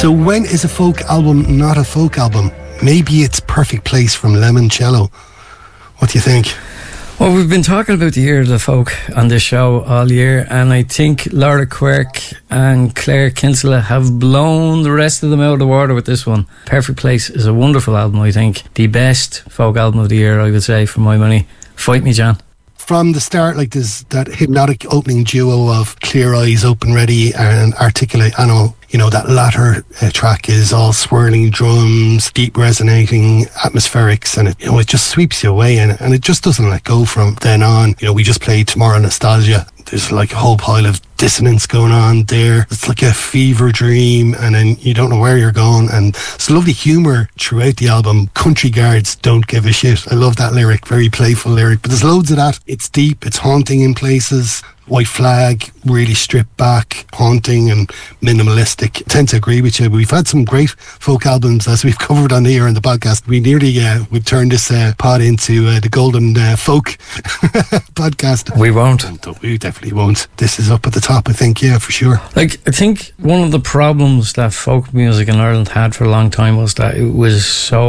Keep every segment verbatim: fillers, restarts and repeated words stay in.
So when is a folk album not a folk album? Maybe it's Perfect Place from Lemoncello. What do you think? Well, we've been talking about the year of the folk on this show all year, and I think Laura Quirk and Claire Kinsella have blown the rest of them out of the water with this one. Perfect Place is a wonderful album, I think. The best folk album of the year, I would say, for my money. Fight me, John. From the start, like there's that hypnotic opening duo of Clear Eyes, Open Ready and Articulate Animal. You know, that latter uh, track is all swirling drums, deep resonating atmospherics, and it, you know, it just sweeps you away, and, and it just doesn't let go from then on. You know, we just played Tomorrow Nostalgia. There's like a whole pile of dissonance going on there. It's like a fever dream, and then you don't know where you're going. And it's lovely humour throughout the album. Country guards don't give a shit. I love that lyric, very playful lyric. But there's loads of that. It's deep, it's haunting in places. White Flag, really stripped back, haunting and minimalistic. I tend to agree with you. We've had some great folk albums, as we've covered on here in the podcast. We nearly uh, we've turned this uh, pod into uh, the golden uh, folk podcast. We won't. And we definitely won't. This is up at the top, I think, yeah, for sure. Like, I think one of the problems that folk music in Ireland had for a long time was that it was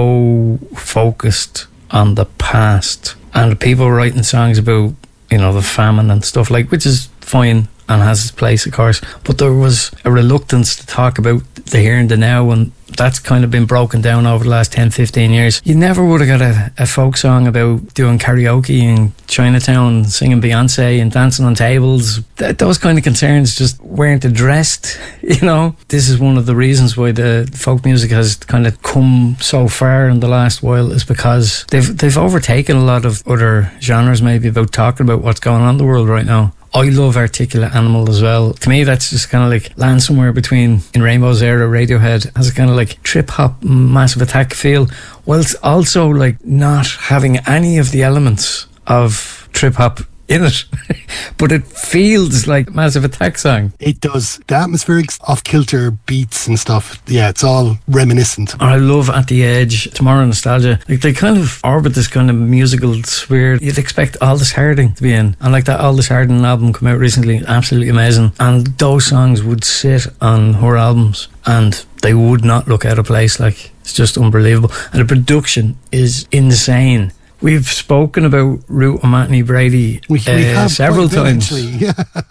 so focused on the past, and people writing songs about, you know, the famine and stuff, like, which is fine and has its place, of course, but there was a reluctance to talk about the here and the now, and that's kind of been broken down over the last ten, fifteen years. You never would have got a, a folk song about doing karaoke in Chinatown, singing Beyonce and dancing on tables. Th- those kind of concerns just weren't addressed, you know. This is one of the reasons why the folk music has kind of come so far in the last while, is because they've they've overtaken a lot of other genres, maybe, about talking about what's going on in the world right now. I love Articulate Animal as well. To me, that's just kind of like land somewhere between, in Rainbow's era, Radiohead, has a kind of like trip-hop, Massive Attack feel, whilst also like not having any of the elements of trip-hop in it. But it feels like Massive Attack song. It does. The atmospheric off-kilter beats and stuff, yeah, it's all reminiscent. I love At the Edge, Tomorrow Nostalgia. Like, they kind of orbit this kind of musical sphere. You'd expect Aldous Harding to be in. And like that Aldous Harding album come out recently, absolutely amazing. And those songs would sit on her albums and they would not look out of place. Like, it's just unbelievable. And the production is insane. We've spoken about Ruth O'Mahony Brady we, we uh, have several times. Yeah.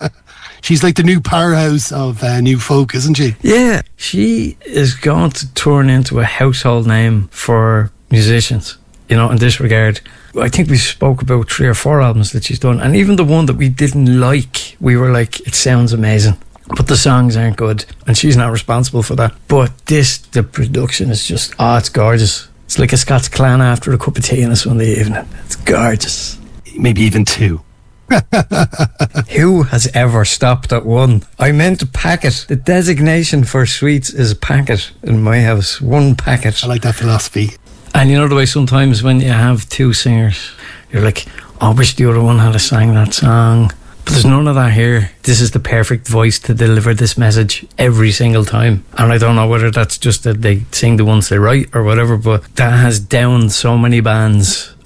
She's like the new powerhouse of uh, new folk, isn't she? Yeah. She is going to turn into a household name for musicians, you know, in this regard. I think we spoke about three or four albums that she's done, and even the one that we didn't like, we were like, it sounds amazing, but the songs aren't good, and she's not responsible for that. But this, the production is just, oh, it's gorgeous. It's like a Scots clan after a cup of tea on a Sunday evening. It's gorgeous. Maybe even two. Who has ever stopped at one? I meant a packet. The designation for sweets is a packet in my house. One packet. I like that philosophy. And you know the way sometimes when you have two singers, you're like, oh, I wish the other one had sang that song. But there's none of that here. This is the perfect voice to deliver this message every single time. And I don't know whether that's just that they sing the ones they write or whatever, but that has downed so many bands